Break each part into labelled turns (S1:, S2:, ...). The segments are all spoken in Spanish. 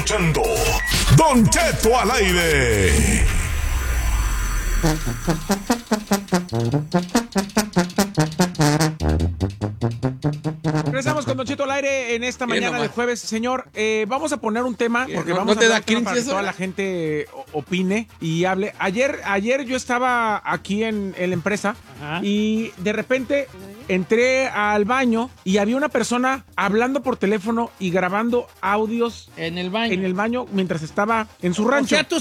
S1: escuchando Don Cheto al aire.
S2: Regresamos con Don Cheto al aire en esta mañana de jueves. Señor, vamos a poner un tema porque
S3: ¿No
S2: vamos
S3: te
S2: a
S3: da
S2: hablar para
S3: cringe
S2: que
S3: eso?
S2: toda la gente opine y hable. Ayer yo estaba aquí en la empresa y de repente entré al baño y había una persona hablando por teléfono y grabando audios
S4: En el baño.
S2: en el baño mientras estaba en su
S4: O
S2: rancho.
S4: sea,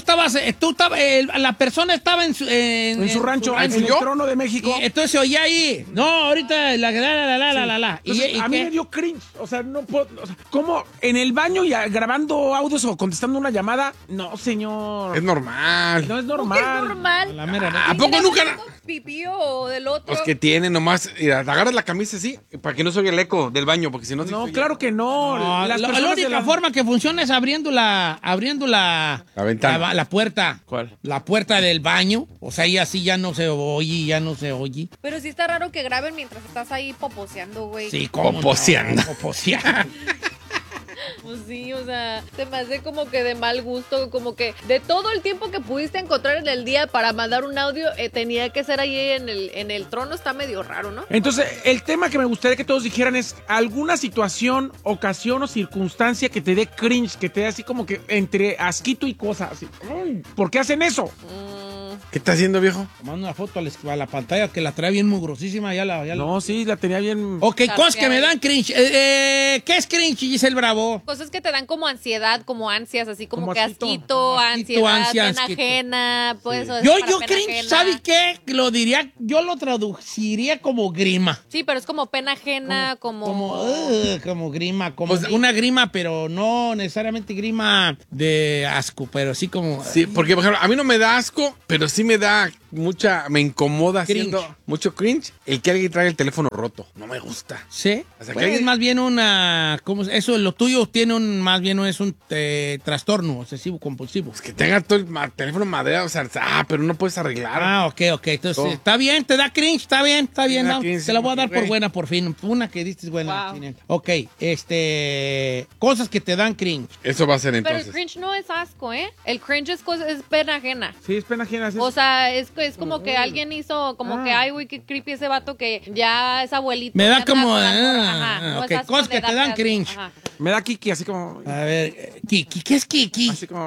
S4: la persona estaba en su
S2: rancho, en
S4: su-
S2: el trono de México.
S4: Y entonces se oía ahí. No, ahorita la.
S2: Entonces, a mí me dio cringe, o sea, no puedo, o sea, ¿cómo en el baño y grabando audios o contestando una llamada? No, señor.
S3: Es normal.
S2: No es
S5: ¿Qué es
S2: normal.
S5: normal?
S4: La mera
S3: ¿A poco nunca?
S5: Pipí o del otro.
S3: Pues que tiene nomás. Mira, te agarras la camisa así para que no se oiga el eco del baño, porque si no.
S2: No,
S3: se
S2: claro que no.
S4: No,
S2: Las
S4: la
S2: personas
S4: única
S2: de la-
S4: forma que funciona es abriendo la
S3: La ventana.
S4: la puerta.
S2: ¿Cuál?
S4: La puerta del baño. O sea, y así ya no se oye.
S5: Pero sí está raro que graben mientras estás ahí poposeando, güey.
S4: Sí, como
S3: Poposeando.
S4: Poposeando.
S5: Pues sí, o sea, se me hace como que de mal gusto, como que de todo el tiempo que pudiste encontrar en el día para mandar un audio, tenía que ser ahí en el trono, está medio raro, ¿no?
S2: Entonces, el tema que me gustaría que todos dijeran es alguna situación, ocasión o circunstancia que te dé cringe, que te dé así como que entre asquito y cosas. Así. Ay, ¿por qué hacen eso?
S3: ¿Qué está haciendo, viejo?
S4: Tomando una foto a la pantalla que la trae bien mugrosísima.
S2: No, sí, la tenía bien.
S4: Ok, cosas que me dan cringe. ¿Qué es cringe, Giselle Bravo?
S5: Cosas que te dan como ansiedad, como ansias, así como,
S2: Como
S5: que
S2: asquito.
S5: asquito,
S4: Asquito,
S5: ansiedad,
S4: ansia,
S5: pena
S4: asquito.
S5: ajena, pues eso es
S4: Yo
S5: para pena
S4: cringe,
S5: ajena.
S4: ¿sabe qué? Yo lo traduciría como grima.
S5: Sí, pero es como pena ajena,
S4: Como grima, como
S3: Pues,
S4: una grima, pero no necesariamente grima de asco, pero sí como...
S3: Sí, porque, por ejemplo, a mí no me da asco, pero sí me da me incomoda
S4: Cringe.
S3: haciendo mucho cringe el que alguien trae el teléfono roto. No me gusta.
S4: ¿Sí?
S3: O sea, que
S4: Pues
S3: alguien-
S4: es más bien una... Eso, lo tuyo tiene más bien es un trastorno obsesivo compulsivo.
S3: Pues que tenga todo el teléfono madera, o sea, pero no puedes arreglar.
S4: Ah, ok. Entonces,
S3: Oh.
S4: está bien, te da cringe, está bien.
S3: Me da
S4: No,
S3: cringe,
S4: te la voy a dar por
S3: güey.
S4: buena, por fin. Una que diste es buena.
S5: Wow.
S4: Chinel. Ok, cosas que te dan cringe.
S3: Eso va a ser
S5: Pero
S3: entonces.
S5: el cringe no es asco, ¿eh? El cringe es pena ajena.
S2: Sí, es pena ajena.
S5: O sea, es como que alguien hizo, como que, ay, güey, qué creepy ese vato que ya es abuelito.
S4: Me da
S5: ya anda
S4: como,
S5: con la morra.
S4: ah,
S5: Ajá, no
S4: ok,
S5: es asco,
S4: cosas que
S5: le
S4: te dan
S5: asco.
S4: cringe.
S5: Ajá.
S2: me da kiki, así como.
S4: A ver, Kiki, ¿qué es Kiki?
S2: Así como.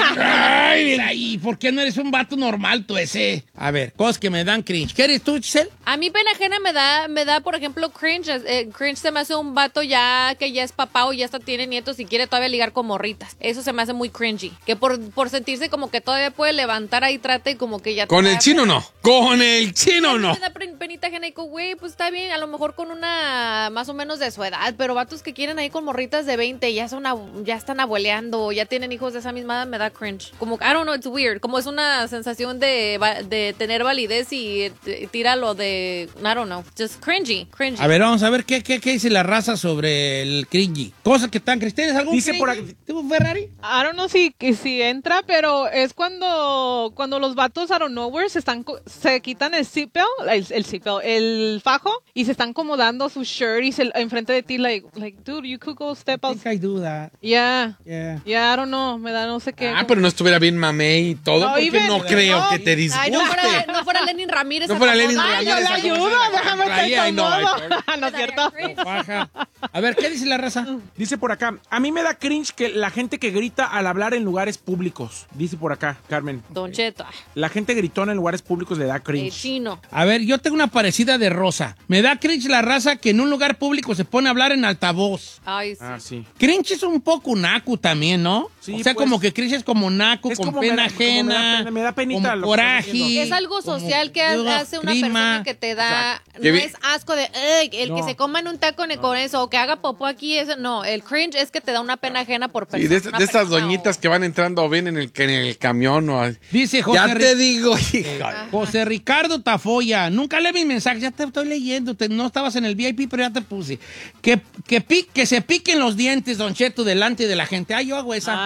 S4: Ay, mira, ¿y por qué no eres un vato normal tú ese? A ver, cosas que me dan cringe. ¿Qué eres tú, Giselle?
S5: A mí pena ajena me da, por ejemplo, cringe. Cringe se me hace un vato ya que ya es papá o ya hasta tiene nietos y quiere todavía ligar con morritas. Eso se me hace muy cringy. Que por sentirse como que todavía puede levantar ahí trata y como que ya...
S3: Con
S5: te
S3: el
S5: da
S3: chino
S5: pena.
S3: no. Con el chino no.
S5: Me da penita ajena y digo, güey, pues está bien, a lo mejor con una más o menos de su edad, pero vatos que quieren ahí con morritas de 20 ya están abueleando, ya tienen hijos de esa misma edad, me da cringe. Como, I don't know, it's weird. Como es una sensación de tener validez y tíralo de, I don't know, just cringy.
S4: A ver, vamos a ver qué dice la raza sobre el cringy. Cosas que están cringe. ¿Tienes algún
S2: Dice
S4: cringy?
S2: por aquí-
S4: ¿Tú, Ferrari?
S6: I don't know si entra, pero es cuando los vatos out of nowhere se quitan el seatbelt, el fajo, y se están acomodando su shirt y enfrente de ti, like, dude, you could go step
S4: I
S6: out.
S4: think I do that.
S6: Yeah,
S4: Yeah.
S6: I don't know, me da no sé qué.
S3: Ah, pero no estuviera bien mamey y todo,
S6: No,
S3: porque
S6: Iben,
S3: no creo
S6: no.
S3: que te disguste.
S5: Ay, no fuera Lenin Ramírez.
S3: No fuera Lenin
S6: Ay, yo
S3: Ramírez.
S6: le ayudo, déjame
S3: Ahí,
S6: estar
S3: ahí no, ahí,
S6: cómodo. No es cierto.
S4: Faja. A ver, ¿qué dice la raza?
S2: Dice por acá, a mí me da cringe que la gente que grita al hablar en lugares públicos. Dice por acá, Carmen.
S5: Don Cheto,
S2: La gente gritona en lugares públicos le da cringe.
S5: chino.
S4: A ver, yo tengo una parecida de Rosa. Me da cringe la raza que en un lugar público se pone a hablar en altavoz.
S5: Ay, sí.
S2: Ah, sí.
S4: Cringe es un poco naco también, ¿no?
S2: Sí,
S4: o sea,
S2: pues,
S4: como que cringe es como naco,
S2: es
S4: con
S2: como
S4: pena
S2: me da- como me da
S4: ajena,
S2: pena, me da penita
S4: como
S2: lo que
S4: coraje.
S2: estás diciendo.
S5: Es algo
S4: como-
S5: social que hace una
S4: grima.
S5: persona que te da, no
S3: Que vi-
S5: es asco de, "Ey, el que
S2: No.
S5: se coman un taco con eso, o que haga popó aquí, eso, no, el cringe es que te da una pena ajena por
S3: Sí,
S5: persona.
S3: de estas doñitas que van entrando o bien en el camión o...
S4: Dice José,
S3: Ya te digo, hija.
S4: José Ricardo Tafoya. Nunca leí mis mensajes, ya te estoy leyendo. No estabas en el VIP, pero ya te puse. Que se piquen los dientes, Don Cheto, delante de la gente. Ay, yo hago esa.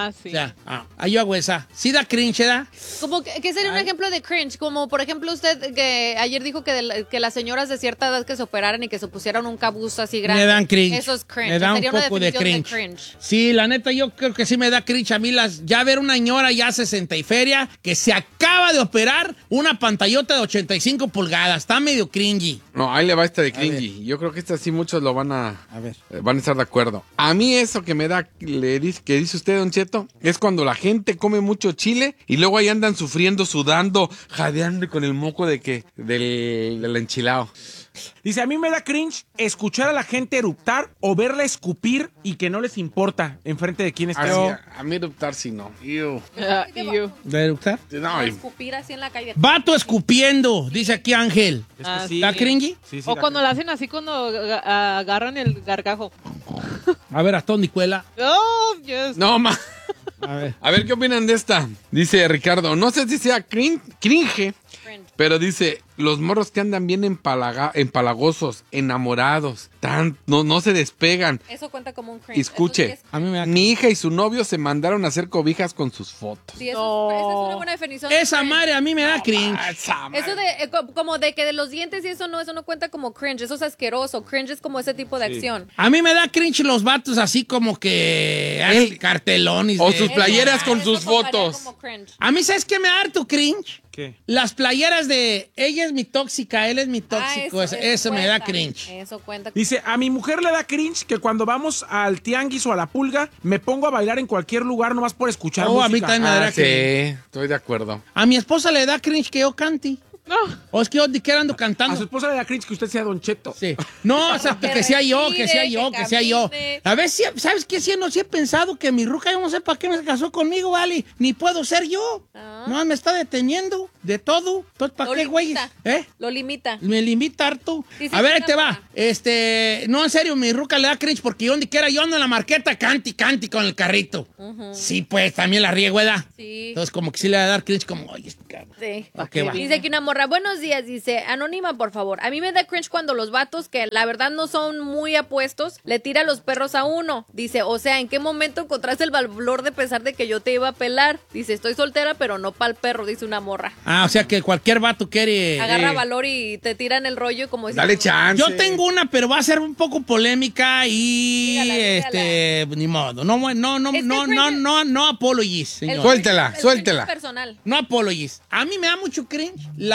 S6: sí.
S4: O sea, yo hago esa. Sí da cringe, ¿da?
S5: Como ¿qué sería un ejemplo de cringe? Como, por ejemplo, usted que ayer dijo que las señoras de cierta edad que se operaran y que se pusieran un cabuz así grande.
S4: Me dan cringe.
S5: Eso es cringe.
S4: Me da un
S5: Sería una
S4: poco de
S5: definición
S4: cringe. Sí, la neta, yo creo que sí me da cringe a mí ya ver una señora ya 60 y feria que se acaba de operar una pantallota de 85 pulgadas. Está medio cringy.
S3: No, ahí le va esta de cringy. Yo creo que esta sí muchos lo van a
S4: ver.
S3: Van a estar de acuerdo. A mí eso que me da, que dice usted, Don Cheto, es cuando la gente come mucho chile y luego ahí andan sufriendo, sudando, jadeando con el moco del enchilado.
S2: Dice, a mí me da cringe escuchar a la gente eruptar o verla escupir y que no les importa enfrente de quién está.
S3: A mí eruptar sí no.
S4: ¿De eructar?
S3: No,
S5: Escupir así en la calle.
S4: Vato escupiendo, dice aquí Ángel.
S2: Sí.
S4: ¿Está cringy?
S2: Sí,
S6: O cuando lo hacen así cuando agarran el gargajo.
S4: A ver, hasta dónde cuela.
S6: Oh, yes.
S3: no,
S4: A
S3: ver qué opinan de esta. Dice Ricardo, no sé si sea cringe, pero dice, los morros que andan bien empalagosos, enamorados, no se despegan.
S5: Eso cuenta como un cringe.
S3: Escuche,
S5: Eso sí
S4: A mí me da
S3: mi hija y su novio se mandaron a hacer cobijas con sus fotos.
S5: sí, esa es una buena definición. de
S4: Esa
S5: cringe.
S4: madre a mí me da cringe.
S5: Eso de como de que de los dientes y eso no cuenta como cringe, eso es asqueroso. Cringe es como ese tipo de acción.
S4: A mí me da cringe los vatos así como que hacen cartelones.
S3: O sus playeras
S5: Eso-
S3: con
S5: eso
S3: sus
S5: contaría
S3: fotos.
S5: como cringe.
S4: A mí, ¿sabes qué me da harto cringe?
S2: ¿Qué?
S4: Las playeras de ella es mi tóxica, él es mi tóxico. Eso me da
S5: cuenta.
S4: cringe.
S5: Eso cuenta.
S2: Dice, a mi mujer le da cringe que cuando vamos al tianguis o a la pulga, me pongo a bailar en cualquier lugar nomás por escuchar
S4: Oh, a mí
S2: música.
S4: también me da
S3: Sí,
S4: cringe.
S3: estoy de acuerdo.
S4: A mi esposa le da cringe que yo cante.
S6: No.
S4: O es que yo que ando
S2: A su
S4: cantando.
S2: esposa le da cringe que usted sea Don Cheto.
S4: Sí. No, o sea,
S5: Que
S4: que sea yo,
S5: respire,
S4: que sea yo,
S5: que
S4: que sea yo.
S5: camine.
S4: A ver, si, ¿sabes qué? Sí he pensado que mi ruca, yo no sé para qué no se casó conmigo, ¿vale? Ni puedo ser yo. No, me está deteniendo de todo. Entonces, ¿para
S5: Lo
S4: qué, güey?
S5: limita. Lo limita.
S4: Me limita harto.
S5: Sí, sí,
S4: a ver,
S5: sí,
S4: ahí te
S5: enamora.
S4: va. No, en serio, mi ruca le da cringe porque yo donde quiera yo ando en la marqueta, canti con el carrito. Sí, pues, también la riego, ¿verdad?
S5: Sí.
S4: Entonces, como que sí le va a dar cringe, como, oye, este cabrón.
S5: Sí.
S4: ¿Para qué va?
S5: Dice que una morra, buenos días, dice, anónima, por favor. A mí me da cringe cuando los vatos, que la verdad no son muy apuestos, le tira los perros a uno. Dice, o sea, ¿en qué momento encontraste el valor de pensar de que yo te iba a pelar? Dice, estoy soltera, pero no pa'l perro, dice una morra.
S4: Ah, o sea que cualquier vato quiere...
S5: Agarra valor y te tiran el rollo como si...
S3: Dale chance.
S4: Yo tengo una, pero va a ser un poco polémica y
S5: Dígala.
S4: ni modo. No apologies, señor.
S3: Suéltela,
S5: El
S3: suéltela.
S5: cringe personal.
S4: No apologies. A mí me da mucho cringe